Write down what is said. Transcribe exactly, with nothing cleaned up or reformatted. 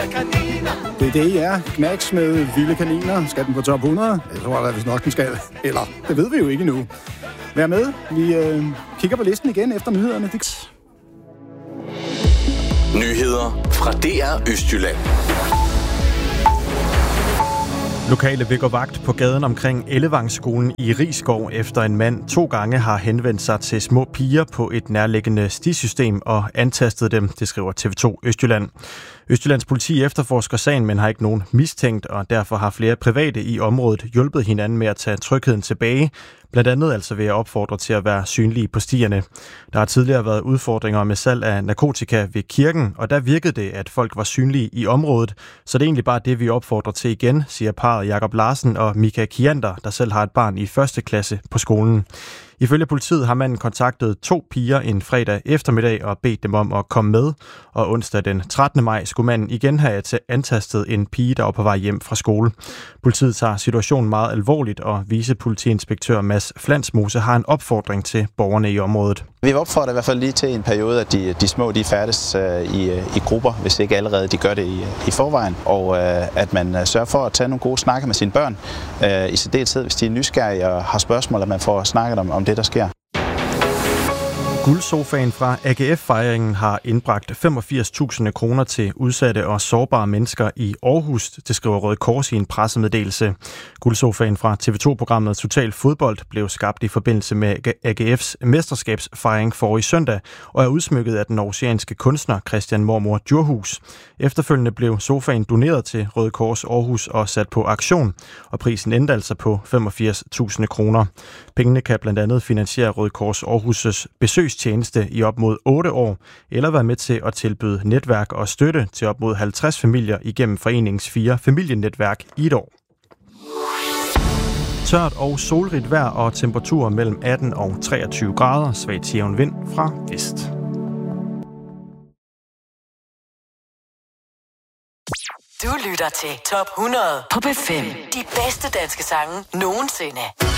Det er det, I er. Knacks med vilde kaniner. Skal den på top hundrede? Jeg tror da, hvis nok den skal. Eller, det ved vi jo ikke endnu. Vær med. Vi øh, kigger på listen igen efter nyhederne. Det... Nyheder fra D R Østjylland. Lokale vil gå vagt på gaden omkring Ellevangsskolen i Risskov, efter en mand to gange har henvendt sig til små piger på et nærliggende stisystem og antastet dem, det skriver T V to Østjylland. Østjyllands politi efterforsker sagen, men har ikke nogen mistænkt, og derfor har flere private i området hjulpet hinanden med at tage trygheden tilbage, blandt andet altså ved at opfordre til at være synlige på stierne. Der har tidligere været udfordringer med salg af narkotika ved kirken, og der virkede det, at folk var synlige i området, så det er egentlig bare det, vi opfordrer til igen, siger parret Jakob Larsen og Mika Kiander, der selv har et barn i første klasse på skolen. Ifølge politiet har manden kontaktet to piger en fredag eftermiddag og bedt dem om at komme med, og onsdag den trettende maj skulle manden igen have antastet en pige, der var på vej hjem fra skole. Politiet tager situationen meget alvorligt, og vicepolitiinspektør Mads Flansmose har en opfordring til borgerne i området. Vi vil opfordre i hvert fald lige til en periode, at de, de små de færdes uh, i, i grupper, hvis ikke allerede de gør det i, i forvejen, og uh, at man uh, sørger for at tage nogle gode snakke med sine børn, uh, i særdeleshed hvis de er nysgerrige og har spørgsmål, at man får snakket om, om det, der sker. Guldsofaen fra A G F-fejringen har indbragt femogfirs tusind kroner til udsatte og sårbare mennesker i Aarhus, det skriver Røde Kors i en pressemeddelelse. Guldsofaen fra T V to-programmet Total Fodbold blev skabt i forbindelse med A G F's mesterskabsfejring forrige søndag og er udsmykket af den aarhusianske kunstner Christian Mormor Djurhus. Efterfølgende blev sofaen doneret til Røde Kors Aarhus og sat på auktion, og prisen endte altså på femogfirs tusind kroner. Pengene kan blandt andet finansiere Røde Kors Aarhus' besøgstjeneste i op mod otte år, eller være med til at tilbyde netværk og støtte til op mod halvtreds familier igennem foreningens fire familienetværk i et år. Tørt og solrigt vejr og temperaturer mellem atten og treogtyve grader, svag til jævn vind fra vest. Du lytter til Top hundrede på B fem. De bedste danske sange nogensinde.